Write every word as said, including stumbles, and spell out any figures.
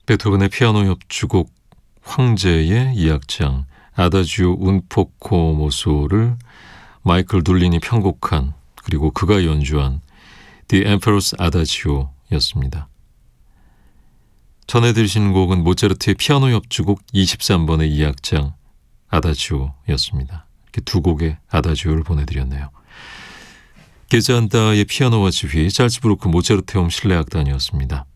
베토벤의 피아노 협주곡 황제의 이 악장 아다지오 un poco moso를 마이클 둘린이 편곡한 그리고 그가 연주한 The Emperor's Adagio였습니다. 전해 들으신 곡은 모차르트의 피아노 협주곡 이십삼 번의 이 악장 아다지오였습니다. 이렇게 두 곡의 아다지오를 보내드렸네요. 게잔다의 피아노와 지휘, 잘츠부르크 모차르테움 실내악단이었습니다.